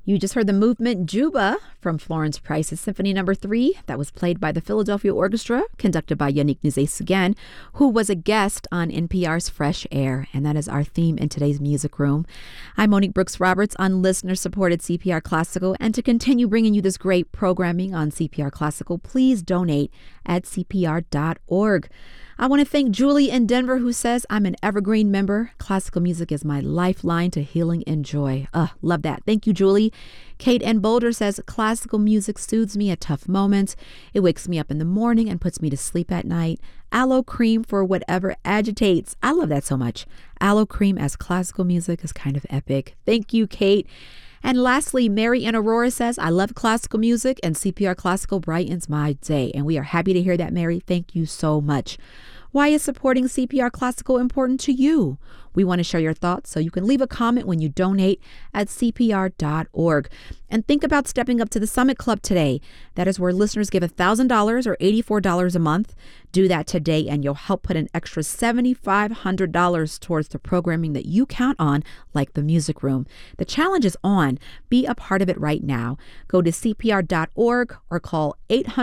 You just heard the movement Juba from Florence Price's Symphony No. 3 that was played by the Philadelphia Orchestra, conducted by Yannick Nézet-Séguin, who was a guest on NPR's Fresh Air, and that is our theme in today's Music Room. I'm Monique Brooks-Roberts on listener-supported CPR Classical, and to continue bringing you this great programming on CPR Classical, please donate at CPR.org. I want to thank Julie in Denver, who says, I'm an Evergreen member. Classical music is my lifeline to healing and joy. Love that. Thank you, Julie. Kate in Boulder says, classical music soothes me at tough moments. It wakes me up in the morning and puts me to sleep at night. Aloe cream for whatever agitates. I love that so much. Aloe cream as classical music is kind of epic. Thank you, Kate. And lastly, Mary in Aurora says, I love classical music and CPR Classical brightens my day. And we are happy to hear that, Mary. Thank you so much. Why is supporting CPR Classical important to you? We want to share your thoughts, so you can leave a comment when you donate at CPR.org. And think about stepping up to the Summit Club today. That is where listeners give $1,000 or $84 a month. Do that today, and you'll help put an extra $7,500 towards the programming that you count on, like the Music Room. The challenge is on. Be a part of it right now. Go to CPR.org or call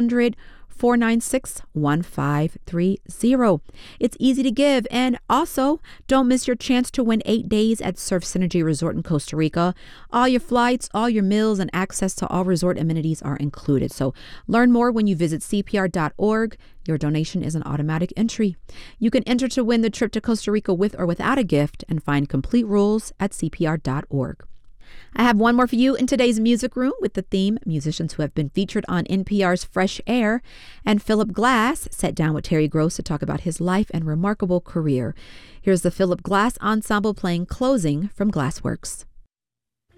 800-496-1530. It's easy to give. And also, don't miss your chance to win 8 days at Surf Synergy Resort in Costa Rica. All your flights, all your meals, and access to all resort amenities are included. So learn more when you visit CPR.org. Your donation is an automatic entry. You can enter to win the trip to Costa Rica with or without a gift and find complete rules at CPR.org. I have one more for you in today's Music Room with the theme musicians who have been featured on NPR's Fresh Air. And Philip Glass sat down with Terry Gross to talk about his life and remarkable career. Here's the Philip Glass Ensemble playing Closing from Glassworks.